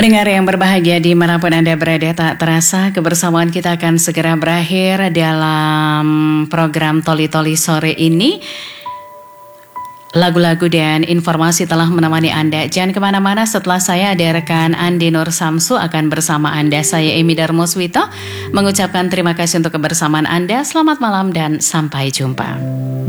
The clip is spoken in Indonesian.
Pendengar yang berbahagia dimanapun Anda berada, tak terasa kebersamaan kita akan segera berakhir dalam program Toli Toli sore ini. Lagu-lagu dan informasi telah menemani Anda. Jangan kemana-mana, setelah saya ada rekan Andi Nur Samsu akan bersama Anda. Saya Emi Darmoswito mengucapkan terima kasih untuk kebersamaan Anda. Selamat malam dan sampai jumpa.